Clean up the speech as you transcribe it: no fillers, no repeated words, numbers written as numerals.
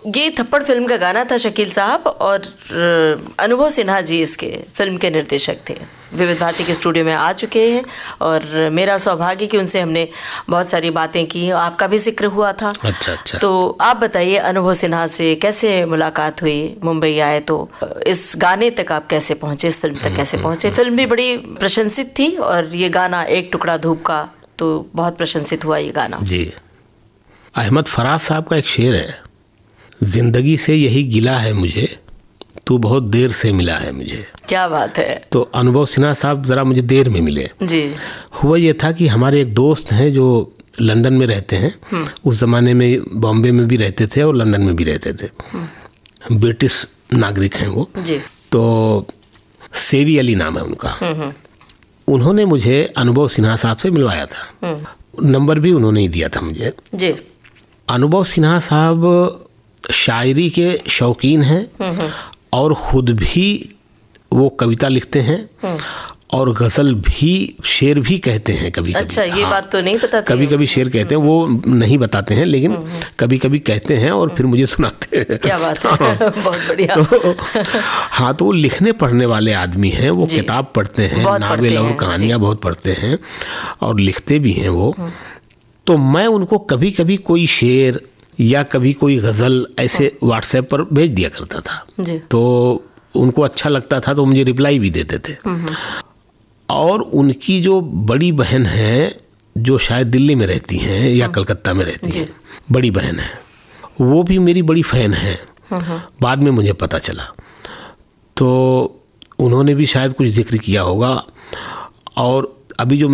ये थप्पड़ फिल्म का गाना था शकील साहब, और अनुभव सिन्हा जी इसके फिल्म के निर्देशक थे। विविध भारती के स्टूडियो में आ चुके हैं और मेरा सौभाग्य कि उनसे हमने बहुत सारी बातें की, आपका भी जिक्र हुआ था। अच्छा। तो आप बताइए अनुभव सिन्हा से कैसे मुलाकात हुई, मुंबई आए तो इस गाने तक आप कैसे पहुंचे, इस फिल्म तक कैसे पहुंचे? फिल्म भी बड़ी प्रशंसित थी और ये गाना एक टुकड़ा धूप का तो बहुत प्रशंसित हुआ ये गाना। जी, अहमद फराज साहब का एक शेर है, जिंदगी से यही गिला है मुझे, तू बहुत देर से मिला है मुझे। क्या बात है। तो अनुभव सिन्हा साहब ज़रा मुझे देर में मिले जी। हुआ ये था कि हमारे एक दोस्त हैं जो लंदन में रहते हैं, उस ज़माने में बॉम्बे में भी रहते थे और लंदन में भी रहते थे, ब्रिटिश नागरिक हैं वो जी। तो सेवी अली नाम है उनका। उन्होंने मुझे अनुभव सिन्हा साहब से मिलवाया था, नंबर भी उन्होंने ही दिया था मुझे। जी। अनुभव सिन्हा साहब शायरी के शौकीन हैं और खुद भी वो कविता लिखते हैं और गज़ल भी, शेर भी कहते हैं कभी कभी। अच्छा, ये बात तो नहीं पता थी। कभी कभी शेर कहते हैं, वो नहीं बताते हैं लेकिन कभी कभी कहते हैं और फिर मुझे सुनाते हैं। क्या बात है। बहुत बढ़िया। तो हाँ, तो वो लिखने पढ़ने वाले आदमी हैं, वो किताब पढ़ते हैं, नावल और कहानियाँ बहुत पढ़ते हैं और लिखते भी हैं वो। तो मैं उनको कभी कभी कोई शेर या कभी कोई गज़ल ऐसे व्हाट्सएप पर भेज दिया करता था जी। तो उनको अच्छा लगता था तो मुझे रिप्लाई भी देते थे। और उनकी जो बड़ी बहन है जो शायद दिल्ली में रहती हैं या कलकत्ता में रहती हैं, बड़ी बहन है, वो भी मेरी बड़ी फ़ैन है। बाद में मुझे पता चला तो उन्होंने भी शायद कुछ जिक्र किया होगा। और अभी जो